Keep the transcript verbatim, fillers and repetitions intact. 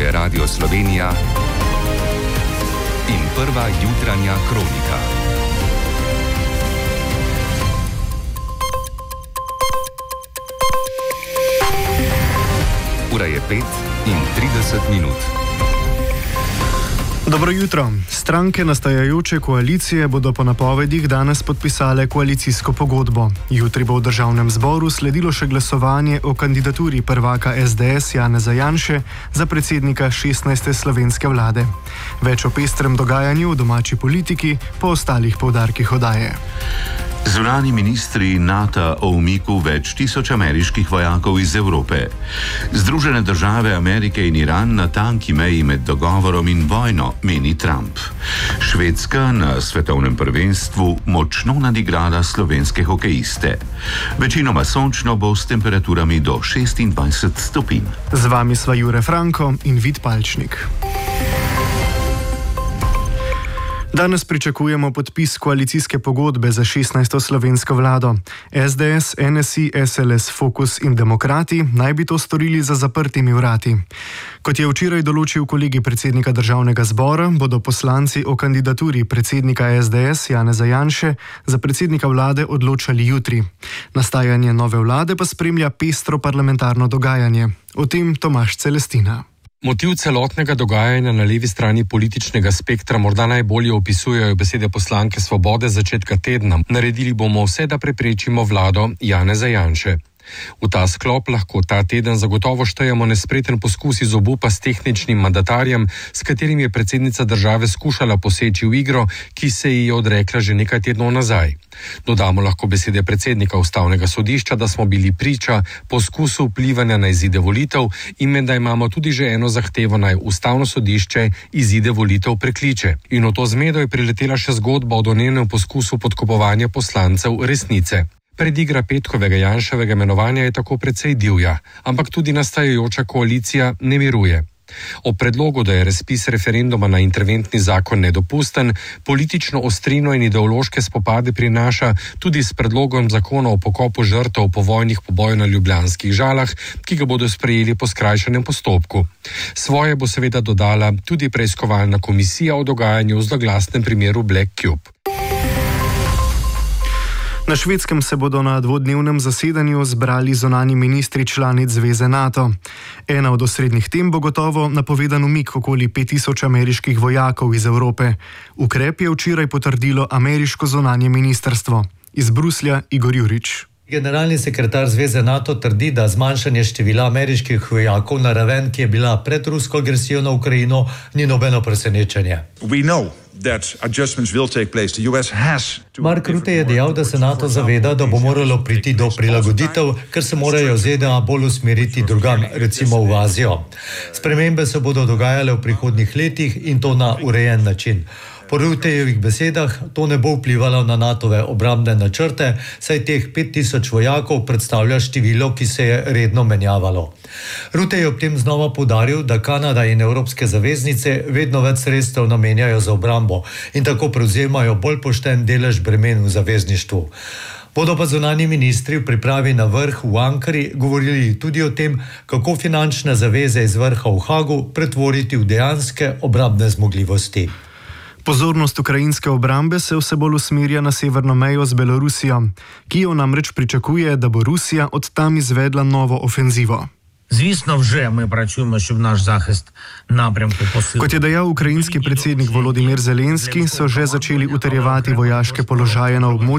je Radio Slovenija in prva jutranja kronika. Ura je pet in trideset minut. Dobro jutro. Stranke nastajajoče koalicije bodo po napovedih danes podpisale koalicijsko pogodbo. Jutri bo v državnem zboru sledilo še glasovanje o kandidaturi prvaka es de es Janeza Janše za predsednika šestnajste slovenske vlade. Več o pestrem dogajanju v domači politiki po ostalih poudarkih oddaje. Zunanji ministri NATO o umiku več tisoč ameriških vojakov iz Evrope. Združene države Amerike in Iran na tanki meji med dogovorom in vojno, meni Trump. Švedska na svetovnem prvenstvu močno nadigrala slovenske hokejiste. Večinoma sončno bo s temperaturami do šestindvajset stopinj. Z vami sva Jure Franko in Vid Palčnik. Danes pričakujemo podpis koalicijske pogodbe za šestnajsto slovensko vlado. es de es, en es i, es el es, Fokus in Demokrati naj bi to storili za zaprtimi vrati. Kot je včeraj določil kolegi predsednika državnega zbora, bodo poslanci o kandidaturi predsednika es de es Janeza Janše za predsednika vlade odločali jutri. Nastajanje nove vlade pa spremlja pestro parlamentarno dogajanje. O tem Tomaž Celestina. Motiv celotnega dogajanja na levi strani političnega spektra morda najbolje opisujejo besede poslanke Svobode z začetka tedna. Naredili bomo vse, da preprečimo vlado Janeza Janše. V ta sklop lahko ta teden zagotovo štejemo nespreten poskus iz obupa s tehničnim mandatarjem, s katerim je predsednica države skušala poseči v igro, ki se ji je odrekla že nekaj tednov nazaj. Dodamo lahko besede predsednika ustavnega sodišča, da smo bili priča poskusu vplivanja na izide volitev in med da imamo tudi že eno zahtevo, naj ustavno sodišče izide volitev prekliče. In v to zmedo je priletela še zgodba o domnevnem poskusu podkupovanja poslancev Resnice. Predigra petkovega Janševega imenovanja je tako precej divja, ampak tudi nastajajoča koalicija ne miruje. O predlogu, da je razpis referenduma na interventni zakon nedopusten, politično ostrino in ideološke spopade prinaša tudi s predlogom zakona o pokopu žrtev povojnih pobojev na ljubljanskih Žalah, ki ga bodo sprejeli po skrajšanem postopku. Svoje bo seveda dodala tudi preiskovalna komisija o dogajanju v zloglasnem primeru Black Cube. Na Švedskem se bodo na dvodnevnem zasedanju zbrali zunanji ministri članic Zveze NATO. Ena od osrednjih tem bo gotovo napovedan umik okoli pet tisoč ameriških vojakov iz Evrope. Ukrep je včeraj potrdilo ameriško zunanje ministrstvo. Iz Bruslja Igor Jurič. Generalni sekretar Zveze NATO trdi, da zmanjšanje števila ameriških vojakov na raven, ki je bila pred rusko agresijo na Ukrajino, ni nobeno presenečenje. Mark Rutte je dejal, da se NATO zaveda, da bo moralo priti do prilagoditev, ker se morajo ze de a bolj usmeriti drugam, recimo v Azijo. Spremembe se bodo dogajale v prihodnjih letih in to na urejen način. Po Ruttejevih besedah to ne bo vplivalo na NATOve obrambne načrte, saj teh pet tisoč vojakov predstavlja število, ki se je redno menjavalo. Rutte je ob tem znova poudaril, da Kanada in evropske zaveznice vedno več sredstev namenjajo za obrambo in tako prevzemajo bolj pošten delež bremen v zavezništvu. Bodo pa zunanji ministri v pripravi na vrh v Ankari govorili tudi o tem, kako finančne zaveze iz vrha v Hagu pretvoriti v dejanske obrambne zmogljivosti. Pozornost ukrajinske obrambe se vse bolj usmerja na severno mejo z Belorusijo. Kijev namreč pričakuje, da bo Rusija od tam izvedla novo ofenzivo. Звісно, вже ми працюємо, щоб наш захист напрямку посилити. Kot je dejal ukrajinski predsednik Volodimir Zelenski, so že začeli utrjevati vojaške položaje na območju